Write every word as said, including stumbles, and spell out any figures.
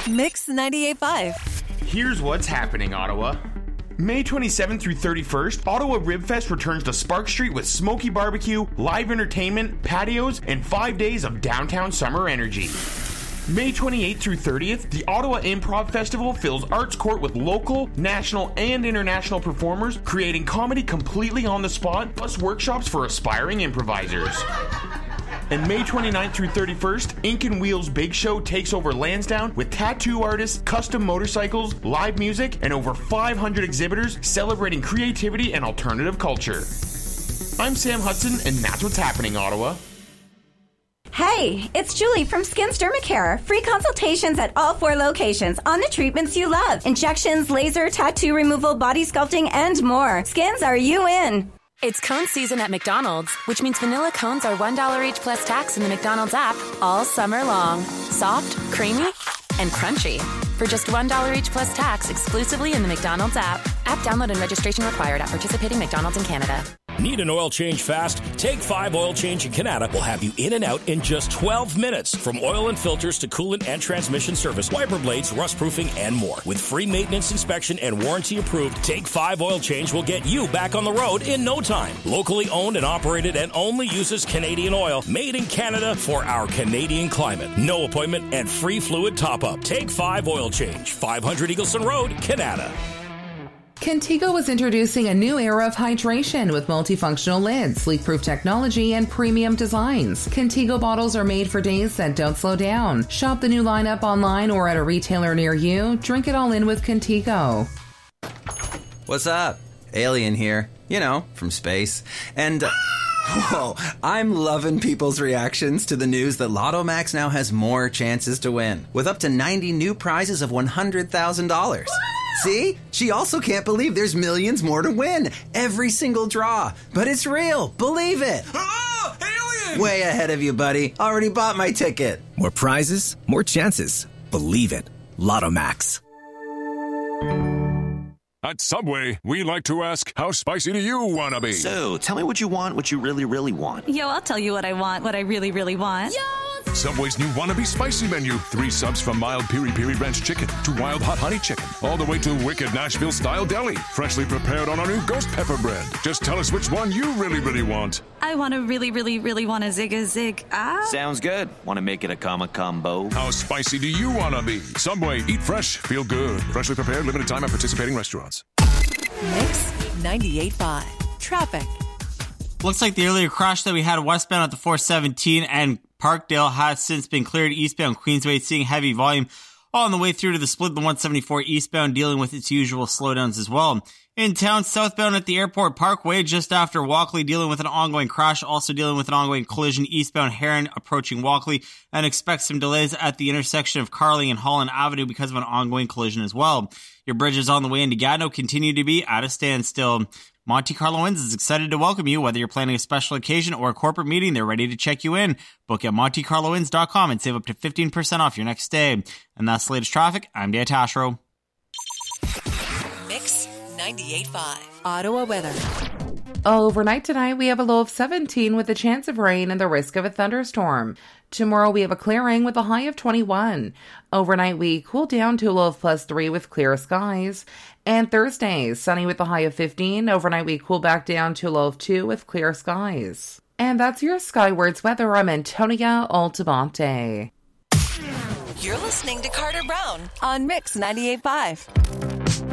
Mix ninety-eight point five. Here's what's happening, Ottawa. May twenty-seventh through thirty-first, Ottawa Ribfest returns to Spark Street with smoky barbecue, live entertainment, patios, and five days of downtown summer energy. May twenty-eighth through thirtieth, the Ottawa Improv Festival fills Arts Court with local, national, and international performers creating comedy completely on the spot, plus workshops for aspiring improvisers. And May twenty-ninth through thirty-first, Ink and Wheels Big Show takes over Lansdowne with tattoo artists, custom motorcycles, live music, and over five hundred exhibitors celebrating creativity and alternative culture. I'm Sam Hudson, and that's what's happening, Ottawa. Hey, it's Julie from Skins Dermacare. Free consultations at all four locations on the treatments you love. Injections, laser, tattoo removal, body sculpting, and more. Skins, are you in? It's cone season at McDonald's, which means vanilla cones are one dollar each plus tax in the McDonald's app all summer long. Soft, creamy, and crunchy. For just one dollar each plus tax exclusively in the McDonald's app. App download and registration required at participating McDonald's in Canada. Need an oil change fast? Take five Oil Change in Canada will have you in and out in just twelve minutes. From oil and filters to coolant and transmission service, wiper blades, rust proofing, and more. With free maintenance inspection and warranty approved, Take five Oil Change will get you back on the road in no time. Locally owned and operated and only uses Canadian oil. Made in Canada for our Canadian climate. No appointment and free fluid top-up. Take five Oil Change. five hundred Eagleson Road, Canada. Contigo is introducing a new era of hydration with multifunctional lids, leak-proof technology, and premium designs. Contigo bottles are made for days that don't slow down. Shop the new lineup online or at a retailer near you. Drink it all in with Contigo. What's up? Alien here. You know, from space. And... Uh, whoa, I'm loving people's reactions to the news that Lotto Max now has more chances to win, with up to ninety new prizes of one hundred thousand dollars. See? She also can't believe there's millions more to win. Every single draw. But it's real. Believe it. Oh, alien! Way ahead of you, buddy. Already bought my ticket. More prizes, more chances. Believe it. Lotto Max. At Subway, we like to ask, how spicy do you want to be? So, tell me what you want, what you really, really want. Yo, I'll tell you what I want, what I really, really want. Yo! Subway's new Wannabe Spicy menu. Three subs from mild piri piri ranch chicken to wild hot honey chicken, all the way to wicked Nashville style deli, freshly prepared on our new ghost pepper bread. Just tell us which one you really, really want. I want to really, really, really want a zig a zig. Ah. Sounds good. Want to make it a comma combo? How spicy do you want to be? Subway, eat fresh, feel good. Freshly prepared, limited time at participating restaurants. Mix ninety-eight point five. Traffic. Looks like the earlier crash that we had westbound at the four seventeen and Parkdale has since been cleared. Eastbound Queensway seeing heavy volume on the way through to the split. The one seventy-four eastbound dealing with its usual slowdowns as well. In town, southbound at the Airport Parkway just after Walkley dealing with an ongoing crash, also dealing with an ongoing collision. Eastbound Heron approaching Walkley, and expect some delays at the intersection of Carly and Holland Avenue because of an ongoing collision as well. Your bridges on the way into Gatineau continue to be at a standstill. Monte Carlo Inns is excited to welcome you. Whether you're planning a special occasion or a corporate meeting, they're ready to check you in. Book at monte carlo inns dot com and save up to fifteen percent off your next stay. And that's the latest traffic. I'm Dan Tashro. Mix ninety-eight point five. Ottawa weather. Overnight tonight, we have a low of seventeen with a chance of rain and the risk of a thunderstorm. Tomorrow, we have a clearing with a high of twenty-one. Overnight, we cool down to a low of plus three with clear skies. And Thursday, sunny with a high of fifteen. Overnight, we cool back down to a low of two with clear skies. And that's your Skywards weather. I'm Antonia Altamonte. You're listening to Carter Brown on Mix ninety-eight point five.